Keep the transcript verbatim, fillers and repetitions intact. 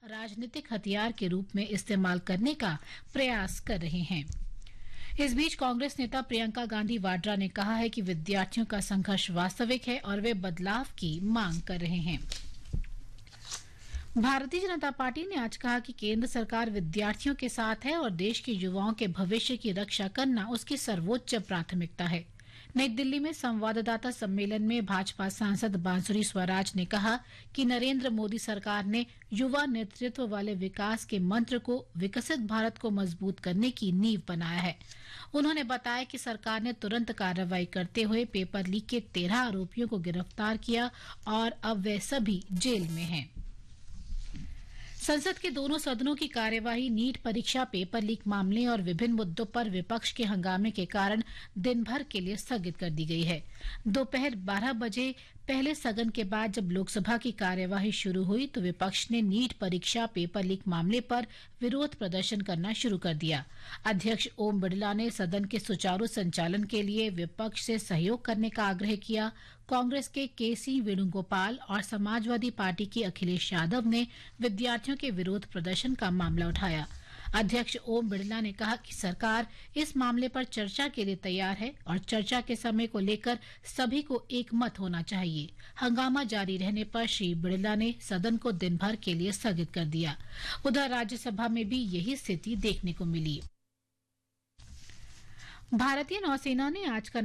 राजनीतिक हथियार के रूप में इस्तेमाल करने का प्रयास कर रहे हैं। इस बीच कांग्रेस नेता प्रियंका गांधी वाड्रा ने कहा है कि विद्यार्थियों का संघर्ष वास्तविक है और वे बदलाव की मांग कर रहे हैं। भारतीय जनता पार्टी ने आज कहा कि केंद्र सरकार विद्यार्थियों के साथ है और देश के युवाओं के भविष्य की रक्षा करना उसकी सर्वोच्च प्राथमिकता है। नई दिल्ली में संवाददाता सम्मेलन में भाजपा सांसद बांसुरी स्वराज ने कहा कि नरेंद्र मोदी सरकार ने युवा नेतृत्व वाले विकास के मंत्र को विकसित भारत को मजबूत करने की नींव बनाया है। उन्होंने बताया कि सरकार ने तुरंत कार्रवाई करते हुए पेपर लीक के तेरह आरोपियों को गिरफ्तार किया और अब वे सभी जेल में हैं। संसद के दोनों सदनों की कार्यवाही नीट परीक्षा, पेपर लीक मामले और विभिन्न मुद्दों पर विपक्ष के हंगामे के कारण दिन भर के लिए स्थगित कर दी गई है। दोपहर बारह बजे पहले सदन के बाद जब लोकसभा की कार्यवाही शुरू हुई तो विपक्ष ने नीट परीक्षा, पेपर लीक मामले पर विरोध प्रदर्शन करना शुरू कर दिया। अध्यक्ष ओम बिरला ने सदन के सुचारू संचालन के लिए विपक्ष से सहयोग करने का आग्रह किया। कांग्रेस के के सी वेणुगोपाल और समाजवादी पार्टी के अखिलेश यादव ने विद्यार्थियों के विरोध प्रदर्शन का मामला उठाया। अध्यक्ष ओम बिरला ने कहा कि सरकार इस मामले पर चर्चा के लिए तैयार है और चर्चा के समय को लेकर सभी को एक मत होना चाहिए। हंगामा जारी रहने पर श्री बिरला ने सदन को दिन भर के लिए स्थगित कर दिया। उधर राज्यसभा में भी यही स्थिति देखने को मिली। भारतीय नौसेना ने आज